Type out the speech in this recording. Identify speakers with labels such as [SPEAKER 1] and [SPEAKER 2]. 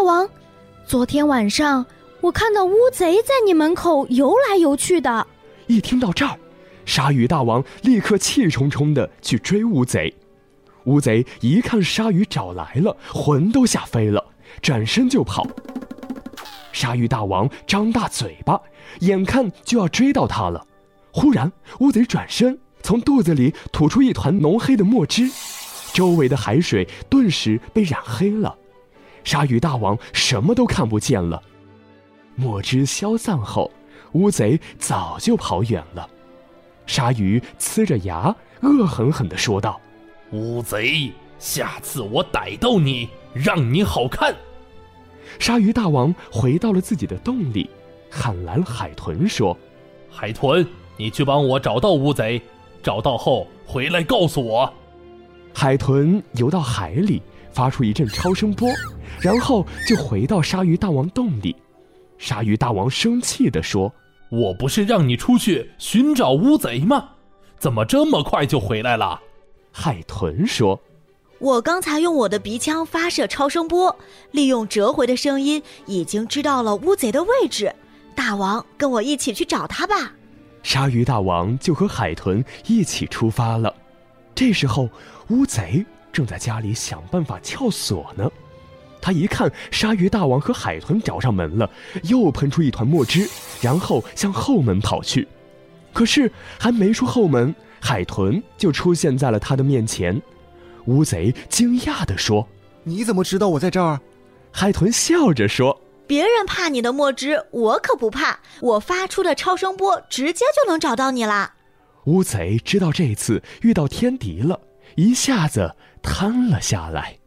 [SPEAKER 1] 王，昨天晚上我看到乌贼在你门口游来游去的。
[SPEAKER 2] 一听到这儿，鲨鱼大王立刻气冲冲地去追乌贼。乌贼一看鲨鱼找来了，魂都吓飞了，转身就跑。鲨鱼大王张大嘴巴，眼看就要追到他了。忽然乌贼转身，从肚子里吐出一团浓黑的墨汁，周围的海水顿时被染黑了。鲨鱼大王什么都看不见了。墨汁消散后，乌贼早就跑远了。鲨鱼呲着牙，恶狠狠地说道：
[SPEAKER 3] 乌贼，下次我逮到你，让你好看。
[SPEAKER 2] 鲨鱼大王回到了自己的洞里，喊来了海豚说：
[SPEAKER 3] 海豚，你去帮我找到乌贼，找到后回来告诉我。
[SPEAKER 2] 海豚游到海里，发出一阵超声波，然后就回到鲨鱼大王洞里。鲨鱼大王生气地说：
[SPEAKER 3] 我不是让你出去寻找乌贼吗？怎么这么快就回来了？
[SPEAKER 2] 海豚说：
[SPEAKER 4] 我刚才用我的鼻腔发射超声波，利用折回的声音，已经知道了乌贼的位置。大王，跟我一起去找他吧。
[SPEAKER 2] 鲨鱼大王就和海豚一起出发了。这时候乌贼正在家里想办法撬锁呢。他一看鲨鱼大王和海豚找上门了，又喷出一团墨汁，然后向后门跑去。可是还没出后门，海豚就出现在了他的面前。乌贼惊讶地说：
[SPEAKER 5] 你怎么知道我在这儿？
[SPEAKER 2] 海豚笑着说：
[SPEAKER 4] 别人怕你的墨汁，我可不怕，我发出的超声波直接就能找到你啦。
[SPEAKER 2] 乌贼知道这次遇到天敌了，一下子瘫了下来。